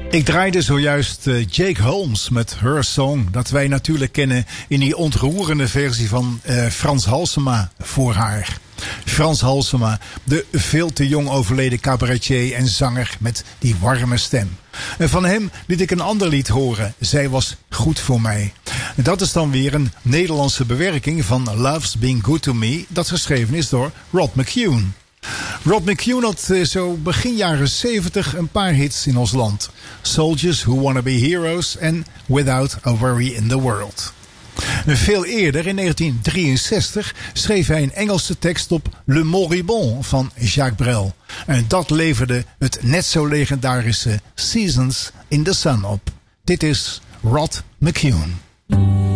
Ik draaide zojuist Jake Holmes met Her Song. Dat wij natuurlijk kennen in die ontroerende versie van Frans Halsema voor haar. Frans Halsema, de veel te jong overleden cabaretier en zanger met die warme stem. En van hem liet ik een ander lied horen. Zij was goed voor mij. Dat is dan weer een Nederlandse bewerking van Love's Been Good to Me, dat geschreven is door Rod McKune. Rod McKune had zo begin jaren 70 een paar hits in ons land. Soldiers Who Wanna Be Heroes en Without a Worry in the World. Veel eerder, in 1963, schreef hij een Engelse tekst op Le Moribond van Jacques Brel. En dat leverde het net zo legendarische Seasons in the Sun op. Dit is Rod McKune.